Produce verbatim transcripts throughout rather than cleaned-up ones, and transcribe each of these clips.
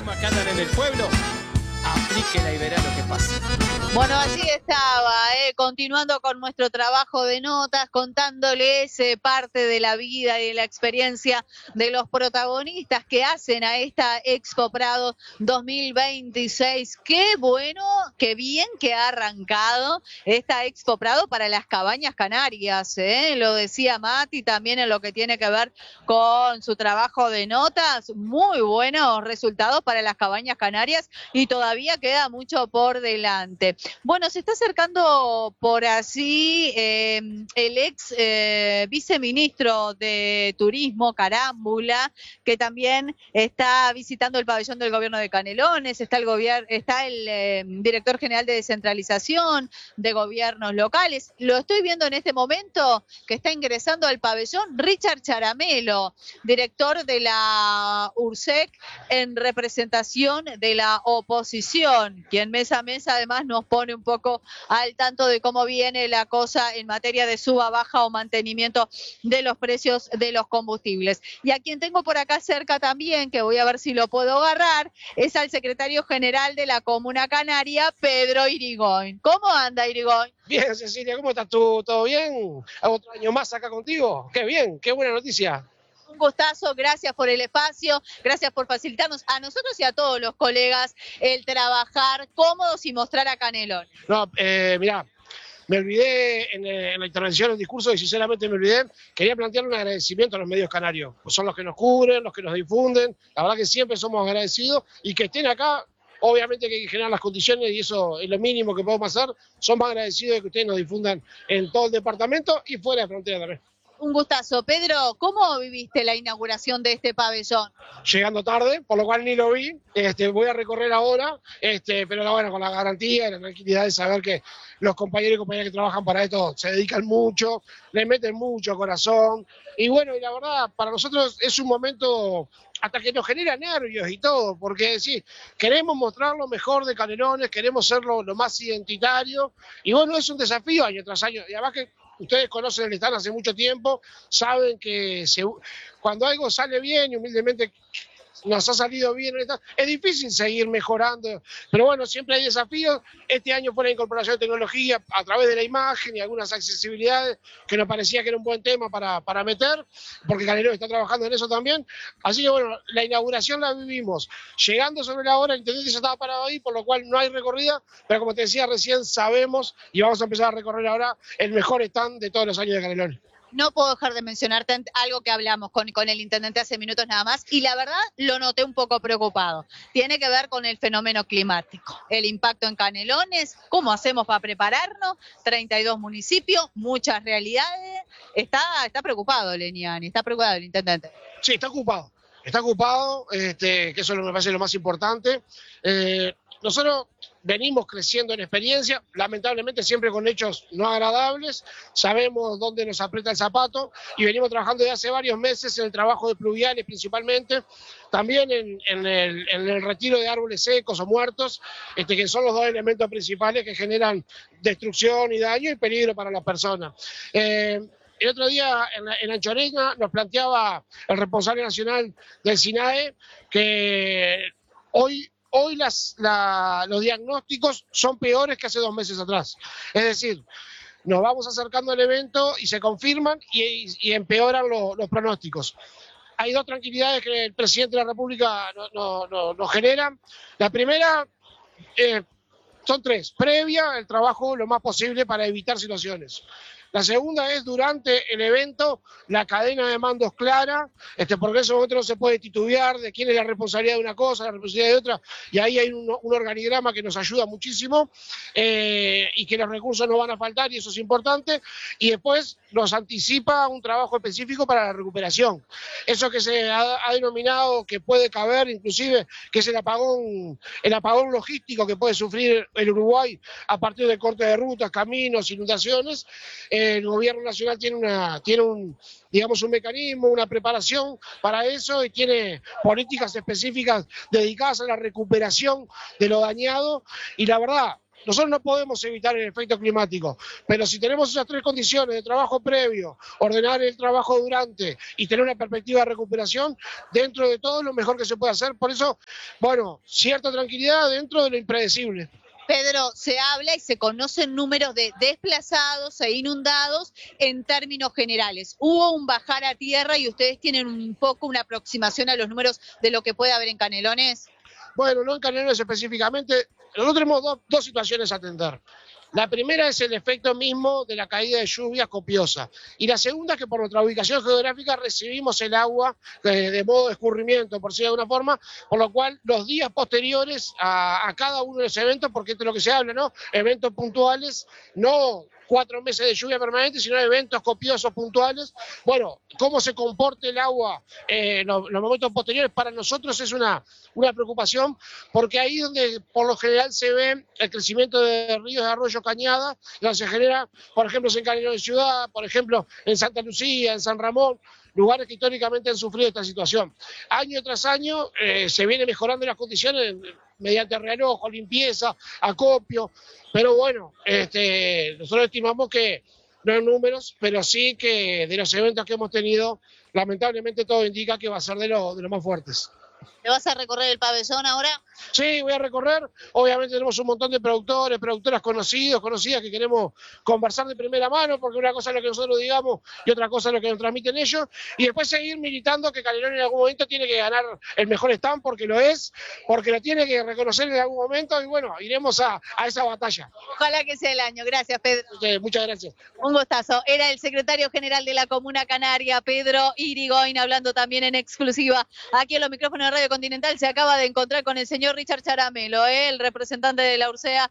Pumas que andan en el pueblo, aplíquela y verá lo que pasa. Bueno, allí estaba, eh, continuando con nuestro trabajo de notas, contándoles eh, parte de la vida y de la experiencia de los protagonistas que hacen a esta Expo Prado dos mil veintiséis. Qué bueno, qué bien que ha arrancado esta Expo Prado para las Cabañas Canarias, eh. Lo decía Mati también en lo que tiene que ver con su trabajo de notas. Muy buenos resultados para las Cabañas Canarias y todavía queda mucho por delante. Bueno, se está acercando por así eh, el ex eh, viceministro de Turismo, Carámbula, que también está visitando el pabellón del gobierno de Canelones, está el, gobier- está el eh, director general de descentralización de gobiernos locales. Lo estoy viendo en este momento que está ingresando al pabellón Richard Charamelo, director de la URSEC en representación de la oposición, quien mes a mes además nos pone un poco al tanto de cómo viene la cosa en materia de suba, baja o mantenimiento de los precios de los combustibles. Y a quien tengo por acá cerca también, que voy a ver si lo puedo agarrar, es al secretario general de la Comuna Canaria, Pedro Irigoyen. ¿Cómo anda, Irigoyen? Bien, Cecilia, ¿cómo estás tú? ¿Todo bien? ¿Otro año más acá contigo? Qué bien, qué buena noticia. Un gustazo, gracias por el espacio, gracias por facilitarnos a nosotros y a todos los colegas el trabajar cómodos y mostrar a Canelones. No, eh, mirá, me olvidé en, en la intervención, en el discurso, y sinceramente me olvidé, quería plantear un agradecimiento a los medios canarios. Pues son los que nos cubren, los que nos difunden, la verdad que siempre somos agradecidos y que estén acá. Obviamente que hay que generar las condiciones y eso es lo mínimo que podemos hacer. Somos agradecidos de que ustedes nos difundan en todo el departamento y fuera de frontera también. Un gustazo. Pedro, ¿cómo viviste la inauguración de este pabellón? Llegando tarde, por lo cual ni lo vi. Este, voy a recorrer ahora, este, pero bueno, con la garantía y la tranquilidad de saber que los compañeros y compañeras que trabajan para esto se dedican mucho, le meten mucho corazón. Y bueno, y la verdad, para nosotros es un momento hasta que nos genera nervios y todo, porque sí, queremos mostrar lo mejor de Canelones, queremos ser lo, lo más identitario. Y bueno, es un desafío año tras año. Y además que ustedes conocen el stand hace mucho tiempo, saben que se, cuando algo sale bien y humildemente nos ha salido bien, es difícil seguir mejorando, pero bueno, siempre hay desafíos. Este año fue la incorporación de tecnología a través de la imagen y algunas accesibilidades que nos parecía que era un buen tema para, para meter, porque Canelones está trabajando en eso también. Así que bueno, la inauguración la vivimos llegando sobre la hora, el intendente ya estaba parado ahí, por lo cual no hay recorrida, pero como te decía recién, sabemos y vamos a empezar a recorrer ahora el mejor stand de todos los años de Canelones. No puedo dejar de mencionarte algo que hablamos con, con el intendente hace minutos nada más, y la verdad lo noté un poco preocupado. Tiene que ver con el fenómeno climático, el impacto en Canelones, cómo hacemos para prepararnos, treinta y dos municipios, muchas realidades. Está, está preocupado Leniani, está preocupado el intendente. Sí, está ocupado, está ocupado, este, que eso es lo que me parece lo más importante. Eh, Nosotros venimos creciendo en experiencia, lamentablemente siempre con hechos no agradables, sabemos dónde nos aprieta el zapato y venimos trabajando desde hace varios meses en el trabajo de pluviales principalmente, también en, en, el, en el retiro de árboles secos o muertos, este, que son los dos elementos principales que generan destrucción y daño y peligro para las personas. Eh, El otro día en, en Anchorena nos planteaba el responsable nacional del SINAE que hoy Hoy las, la, los diagnósticos son peores que hace dos meses atrás. Es decir, nos vamos acercando al evento y se confirman y, y, y empeoran lo, los pronósticos. Hay dos tranquilidades que el presidente de la República nos no, no, no genera. La primera, eh, son tres. Previa, el trabajo lo más posible para evitar situaciones. La segunda es durante el evento, la cadena de mandos clara, este, porque en ese momento no se puede titubear de quién es la responsabilidad de una cosa, la responsabilidad de otra, y ahí hay un, un organigrama que nos ayuda muchísimo eh, y que los recursos no van a faltar y eso es importante, y después nos anticipa un trabajo específico para la recuperación. Eso que se ha, ha denominado que puede caber, inclusive, que es el apagón, el apagón logístico que puede sufrir el Uruguay a partir del corte de rutas, caminos, inundaciones. Eh, El gobierno nacional tiene, una, tiene un, digamos, un mecanismo, una preparación para eso y tiene políticas específicas dedicadas a la recuperación de lo dañado. Y la verdad, nosotros no podemos evitar el efecto climático, pero si tenemos esas tres condiciones de trabajo previo, ordenar el trabajo durante y tener una perspectiva de recuperación, dentro de todo lo mejor que se puede hacer. Por eso, bueno, cierta tranquilidad dentro de lo impredecible. Pedro, se habla y se conocen números de desplazados e inundados en términos generales. ¿Hubo un bajar a tierra y ustedes tienen un poco una aproximación a los números de lo que puede haber en Canelones? Bueno, no en Canelones específicamente. Nosotros tenemos dos, dos situaciones a atender. La primera es el efecto mismo de la caída de lluvia copiosa. Y la segunda es que por nuestra ubicación geográfica recibimos el agua de, de modo de escurrimiento, por decirlo de alguna forma, por lo cual los días posteriores a, a cada uno de los eventos, porque esto es lo que se habla, ¿no? Eventos puntuales, no cuatro meses de lluvia permanente, sino eventos copiosos puntuales. Bueno, cómo se comporte el agua eh, en los, los momentos posteriores para nosotros es una, una preocupación, porque ahí es donde por lo general se ve el crecimiento de ríos, de arroyos, cañadas, donde se genera, por ejemplo, en Canelones Ciudad, por ejemplo, en Santa Lucía, en San Ramón, lugares que históricamente han sufrido esta situación. Año tras año eh, se viene mejorando las condiciones mediante realojo, limpieza, acopio, pero bueno, este, nosotros estimamos que no en números, pero sí que de los eventos que hemos tenido, lamentablemente todo indica que va a ser de, lo, de los más fuertes. ¿Te vas a recorrer el pabellón ahora? Sí, voy a recorrer. Obviamente tenemos un montón de productores, productoras conocidos, conocidas que queremos conversar de primera mano, porque una cosa es lo que nosotros digamos y otra cosa es lo que nos transmiten ellos. Y después seguir militando que Canelones en algún momento tiene que ganar el mejor stand, porque lo es, porque lo tiene que reconocer en algún momento. Y bueno, iremos a, a esa batalla. Ojalá que sea el año. Gracias, Pedro. Okay, muchas gracias. Un gustazo. Era el secretario general de la Comuna Canaria, Pedro Irigoyen, hablando también en exclusiva aquí en los micrófonos de Radio Continental. Se acaba de encontrar con el señor Richard Charamelo, ¿eh? El representante de la Ursea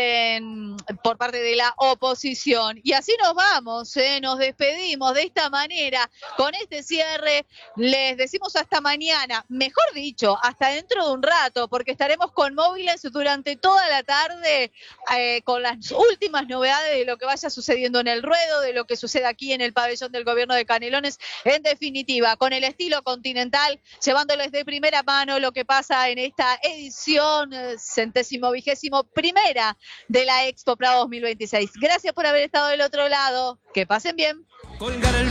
en, por parte de la oposición. Y así nos vamos, ¿eh? Nos despedimos de esta manera, con este cierre. Les decimos hasta mañana, mejor dicho, hasta dentro de un rato, porque estaremos con móviles durante toda la tarde eh, con las últimas novedades de lo que vaya sucediendo en el ruedo, de lo que sucede aquí en el pabellón del gobierno de Canelones, en definitiva, con el estilo continental, llevándoles de primera mano lo que pasa en esta edición eh, centésimo vigésimo primera de la Expo Prado dos mil veintiséis. Gracias por haber estado del otro lado. Que pasen bien.